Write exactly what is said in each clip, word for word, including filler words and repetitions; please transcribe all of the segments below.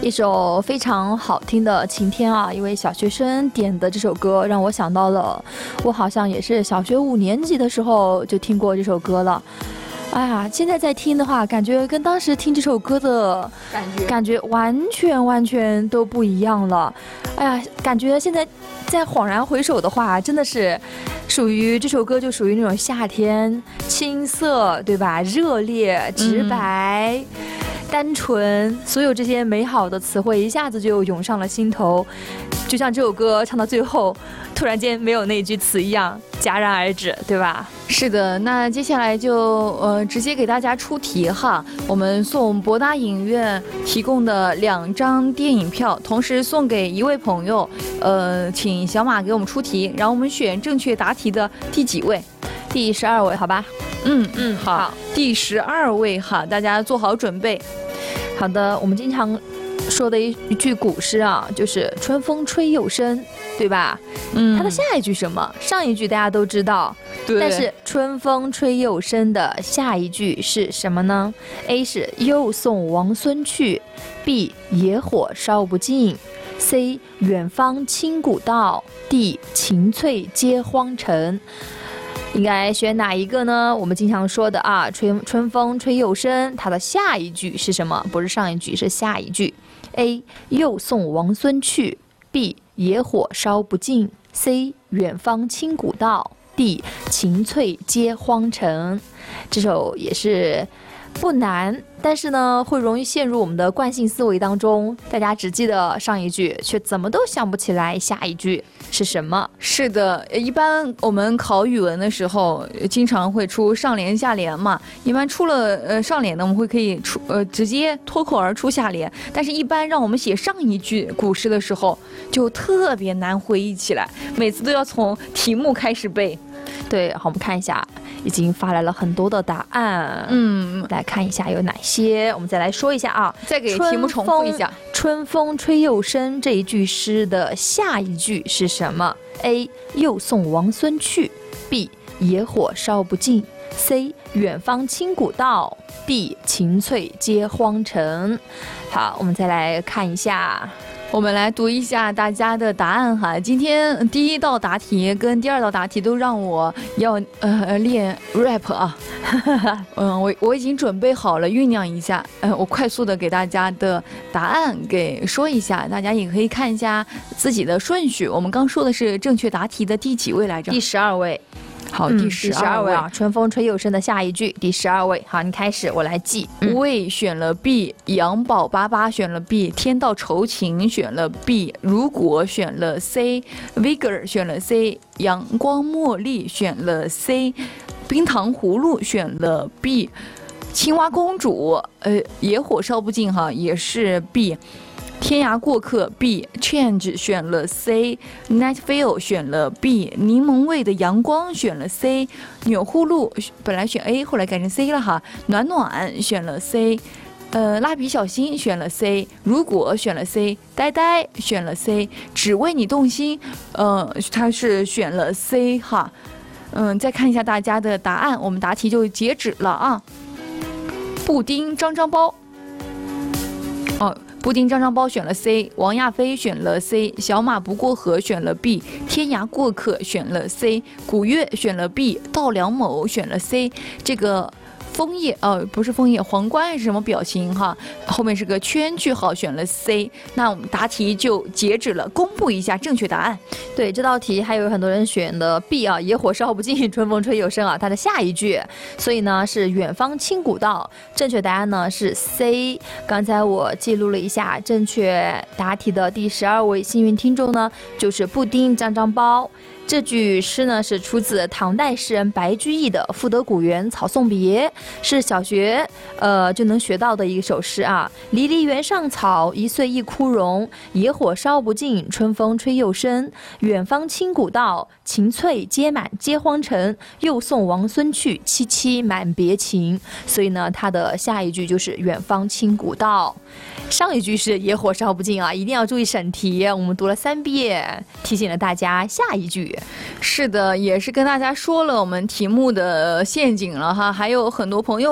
一首非常好听的《晴天》啊，一位小学生点的这首歌，让我想到了我好像也是小学五年级的时候就听过这首歌了。哎呀，现在在听的话，感觉跟当时听这首歌的感觉感觉完全完全都不一样了。哎呀，感觉现在再恍然回首的话，真的是属于这首歌就属于那种夏天青涩，对吧？热烈、直白、嗯、单纯，所有这些美好的词汇一下子就涌上了心头，就像这首歌唱到最后突然间没有那句词一样戛然而止，对吧？ 是的，那接下来就呃直接给大家出题哈，我们送博达影院提供的两张电影票，同时送给一位朋友，呃，请小马给我们出题，然后我们选正确答题的第几位？ 第十二位，好吧？ 嗯嗯，好，好第十二位哈，大家做好准备。 好的，我们经常说的一一句古诗啊，就是春风吹又生，对吧？嗯，它的下一句什么？上一句大家都知道， 对。 但是春风吹又生的下一句是什么呢 ？A 是又送王孙去 ，B 野火烧不尽 ，C 远方清古道 ，D 晴翠接荒城。应该选哪一个呢？我们经常说的啊，吹春风吹又生，它的下一句是什么？不是上一句，是下一句。A 又送王孙去 ，B 野火烧不尽 ，C 远方清古道 ，D 晴翠接荒城。这首也是不难，但是呢，会容易陷入我们的惯性思维当中。大家只记得上一句，却怎么都想不起来下一句是什么。 是的，一般我们考语文的时候，经常会出上联下联嘛。一般出了呃上联呢，我们会可以出呃直接脱口而出下联。但是，一般让我们写上一句古诗的时候，就特别难回忆起来，每次都要从题目开始背。 对，好，我们看一下，已经发来了很多的答案。 嗯， 来看一下有哪些，我们再来说一下啊， 再给题目重复一下。 春风吹又生这一句诗的下一句是什么 ？A 又送王孙去 ，B 野火烧不尽 ，C 远方清古道 ，D 晴翠接荒城。好，我们再来看一下。 我们来读一下大家的答案哈。今天第一道答题跟第二道答题都让我要呃练 rap 啊，嗯，我我已经准备好了，酝酿一下，呃，我快速的给大家的答案给说一下，大家也可以看一下自己的顺序。我们刚说的是正确答题的第几位来着？ 第十二位。 好，第十二位啊，春风吹又生的下一句，第十二位。好，你开始，我来记。 魏、嗯、选了 B， 杨宝八八选了 B， 天道酬勤选了 B， 如果选了 C，Vigor 选了 C， 阳光茉莉选了 C， 冰糖葫芦选了 B， 青蛙公主呃野火烧不尽哈也是 B。天涯过客 B， Change 选了 C， Nightfall 选了 B， 柠檬味的阳光选了 C， 钮祜禄本来选 A 后来改成 C 了哈，暖暖选了 C， 呃蜡笔小新选了 C， 如果选了 C， 呆呆选了 C， 只为你动心呃他是选了 C 哈。嗯，再看一下大家的答案，我们答题就截止了啊。布丁张张包哦布丁张张包选了 C， 王亚飞选了 C， 小马不过河选了 B， 天涯过客选了 C， 古月选了 B， 稻梁某选了 C， 这个枫叶呃不是枫叶，皇冠是什么表情哈？后面是个圈句号，选了 C。那我们答题就截止了，公布一下正确答案。 对，这道题还有很多人选的 B 啊，野火烧不尽，春风吹又生啊，它的下一句，所以呢是远方清古道。正确答案呢是 C。刚才我记录了一下，正确答题的第十二位幸运听众呢，就是布丁张张包。这句诗呢是出自唐代诗人白居易的《赋得古原草送别》，是小学呃就能学到的一首诗啊。离离原上草，一岁一枯荣。野火烧不尽，春风吹又生。远方清古道，晴翠接满接荒城。又送王孙去，萋萋满别情。所以呢，它的下一句就是远方清古道。上一句是野火烧不尽啊，一定要注意审题。我们读了三遍，提醒了大家下一句。 是的，也是跟大家说了我们题目的陷阱了哈，还有很多朋友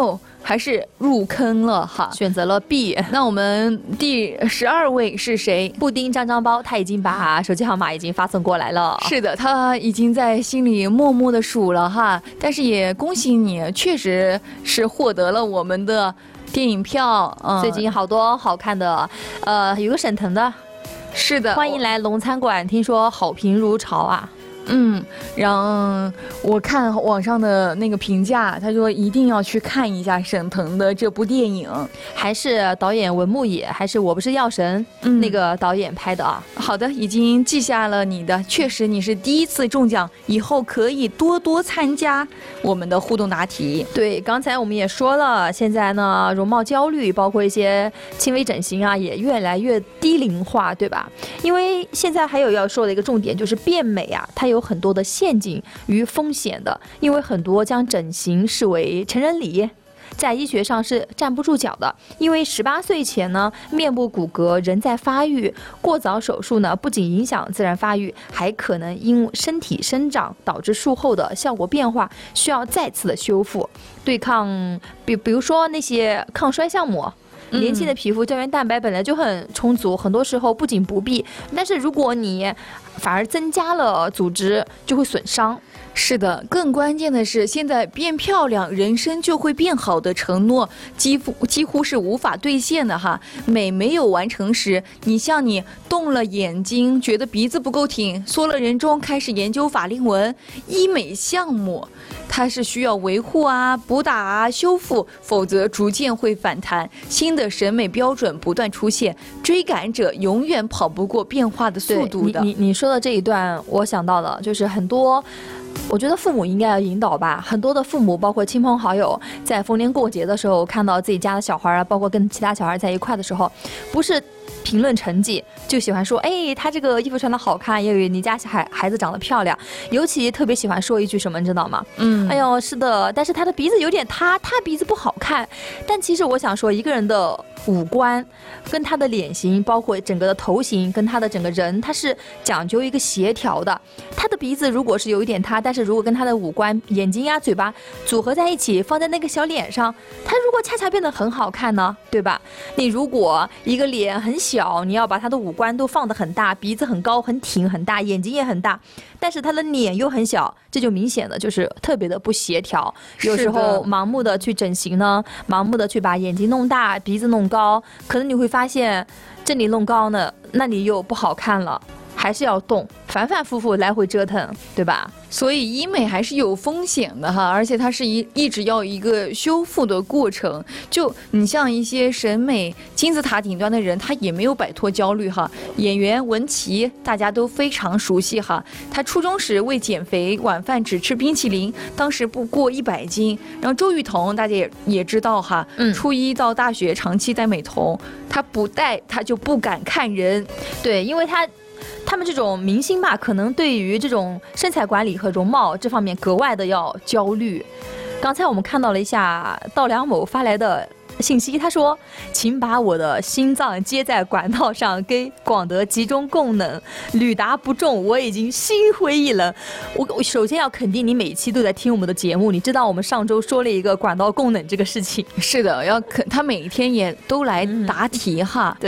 还是入坑了哈？ 选择了 B。 那我们第十二位是谁？ 布丁张张包，他已经把手机号码已经发送过来了。 是的，他已经在心里默默的数了哈。但是也恭喜你，确实是获得了我们的电影票。嗯， 最近好多好看的，呃，有个沈腾的。 是的， 欢迎来龙餐馆，听说好评如潮啊。 嗯，然后我看网上的那个评价，他说一定要去看一下沈腾的这部电影， 还是导演文牧野，还是我不是药神、嗯、那个导演拍的啊。 好的，已经记下了你的，确实你是第一次中奖，以后可以多多参加我们的互动答题。 对，刚才我们也说了，现在呢容貌焦虑，包括一些轻微整形啊，也越来越低龄化，对吧？因为现在还有要说的一个重点就是变美啊，它有很多的陷阱与风险的，因为很多将整形视为成人礼，在医学上是站不住脚的。因为十八岁前呢，面部骨骼仍在发育，过早手术呢，不仅影响自然发育，还可能因身体生长导致术后的效果变化，需要再次的修复。对抗，比比如说那些抗衰项目。年轻的皮肤胶原蛋白本来就很充足，很多时候不仅不必，但是如果你反而增加了组织，就会损伤。 是的，更关键的是，现在变漂亮，人生就会变好的承诺，几乎几乎是无法兑现的哈。美没有完成时，你像你动了眼睛，觉得鼻子不够挺，缩了人中，开始研究法令纹，医美项目。它是需要维护啊、补打啊、修复，否则逐渐会反弹。新的审美标准不断出现，追赶者永远跑不过变化的速度的。 你你你说的这一段，我想到了，就是很多。我觉得父母应该要引导吧，很多的父母，包括亲朋好友，在逢年过节的时候，看到自己家的小孩啊，包括跟其他小孩在一块的时候，不是评论成绩，就喜欢说，哎，他这个衣服穿的好看，因为你家孩孩子长得漂亮，尤其特别喜欢说一句什么，你知道吗？嗯，哎呦，是的，但是他的鼻子有点塌，他鼻子不好看。但其实我想说，一个人的五官跟他的脸型，包括整个的头型，跟他的整个人，他是讲究一个协调的。他的鼻子如果是有一点塌，但是如果跟他的五官、眼睛呀、嘴巴组合在一起，放在那个小脸上，他如果恰恰变得很好看呢，对吧？你如果一个脸很小，你要把他的五官都放得很大，鼻子很高、很挺、很大，眼睛也很大，但是他的脸又很小，这就明显的就是特别的不协调。有时候盲目的去整形呢，盲目的去把眼睛弄大、鼻子弄高，可能你会发现这里弄高呢，那里又不好看了。还是要动，反反复复来回折腾，对吧？ 所以医美还是有风险的哈，而且它是一一直要一个修复的过程。就你像一些审美金字塔顶端的人，他也没有摆脱焦虑哈。演员文琪大家都非常熟悉哈，他初中时为减肥，晚饭只吃冰淇淋，当时不过一百斤。然后周雨彤大家也也知道哈，嗯，初一到大学长期在美瞳，他不戴他就不敢看人， 对，因为他。他们这种明星吧，可能对于这种身材管理和容貌这方面格外的要焦虑。刚才我们看到了一下稻梁某发来的信息，他说：“请把我的心脏接在管道上，给广德集中供能，屡达不中，我已经心灰意冷。”我我首先要肯定你每一期都在听我们的节目，你知道我们上周说了一个管道供冷这个事情。 是的，要肯他每一天也都来答题哈。嗯